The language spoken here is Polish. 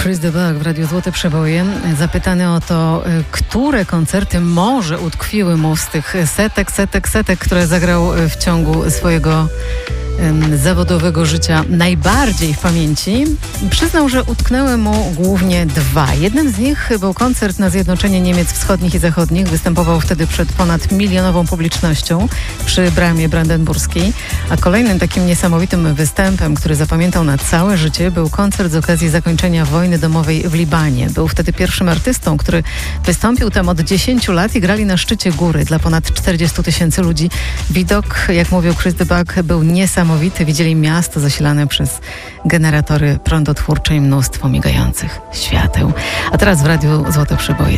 Chris de Burgh w Radiu Złote Przeboje. Zapytany o to, które koncerty może utkwiły mu z tych setek, które zagrał w ciągu swojego zawodowego życia najbardziej w pamięci, przyznał, że utknęły mu głównie dwa. Jednym z nich był koncert na zjednoczenie Niemiec Wschodnich i Zachodnich. Występował wtedy przed ponad milionową publicznością przy Bramie Brandenburskiej. A kolejnym takim niesamowitym występem, który zapamiętał na całe życie, był koncert z okazji zakończenia wojny domowej w Libanie. Był wtedy pierwszym artystą, który wystąpił tam od 10 lat i grali na szczycie góry dla ponad 40 000 ludzi. Widok, jak mówił Chris de Burgh, był niesamowity. Widzieli miasto zasilane przez generatory prądotwórcze i mnóstwo migających świateł. A teraz w Radiu Złote Przeboje